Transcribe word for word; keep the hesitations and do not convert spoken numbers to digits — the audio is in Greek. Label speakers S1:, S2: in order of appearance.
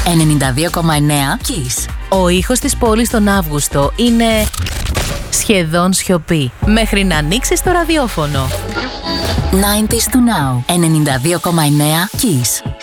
S1: ενενήντα δύο κόμμα εννέα Kiss.
S2: Ο ήχος της πόλης τον Αύγουστο είναι σχεδόν σιωπή, μέχρι να ανοίξεις το ραδιόφωνο.
S1: ενενήντα to Now, ενενήντα δύο κόμμα εννέα Kiss.